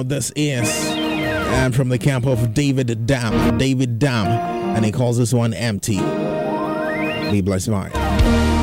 this is from the camp of David Dam, and he calls this one Empty. Be blessed by it.